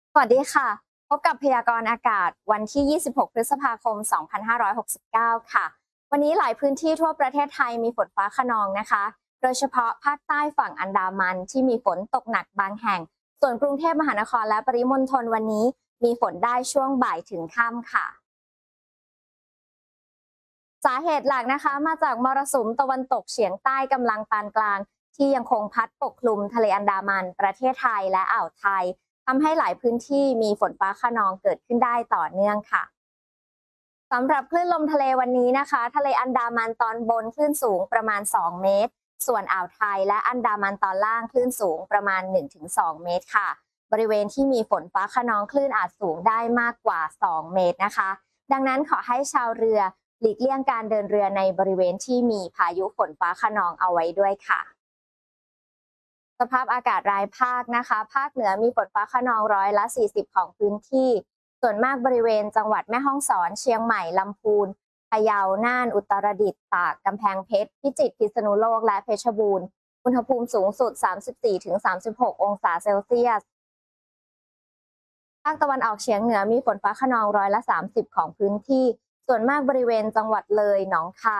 สวัสดีค่ะพบกับพยากรณ์อากาศวันที่ 26 พฤษภาคม 2569 ค่ะ วันนี้หลายพื้นที่ทั่วประเทศไทยมีฝนฟ้าคะนองนะคะ โดยเฉพาะภาคใต้ฝั่งอันดามันที่มีฝนตกหนักบางแห่ง ส่วนกรุงเทพมหานครและปริมณฑลวันนี้มีฝนได้ช่วงบ่ายถึงค่ำค่ะ สาเหตุหลักนะคะมาจากมรสุมตะวันตกเฉียงใต้กำลังปานกลางที่ยังคงพัดปกคลุมทะเลอันดามันประเทศไทยและอ่าวไทยทำให้หลายพื้นที่มีฝนฟ้าคะนองเกิดขึ้นได้ต่อเนื่องค่ะสำหรับคลื่นลมทะเลวันนี้นะคะทะเลอันดามันตอนบนคลื่นสูงประมาณ2เมตรส่วนอ่าวไทยและอันดามันตอนล่างคลื่นสูงประมาณ1-2เมตรค่ะบริเวณที่มีฝนฟ้าคะนองคลื่นอาจสูงได้มากกว่า2เมตรนะคะดังนั้นขอให้ชาวเรือหลีกเลี่ยงการเดินเรือในบริเวณที่มีพายุฝนฟ้าคะนองเอาไว้ด้วยค่ะสภาพอากาศรายภาคนะคะภาคเหนือมีฝนฟ้าคะนอง40%ของพื้นที่ส่วนมากบริเวณจังหวัดแม่ฮ่องสอนเชียงใหม่ลำพูนพะเยาน่านอุตรดิตถ์ตากกำแพงเพชรพิจิตรพิษณุโลกและเพชรบูรณ์อุณหภูมิสูงสุด34-36องศาเซลเซียสภาคตะวันออกเฉียงเหนือมีฝนฟ้าคะนอง30%ของพื้นที่ส่วนมากบริเวณจังหวัดเลยหนองคาย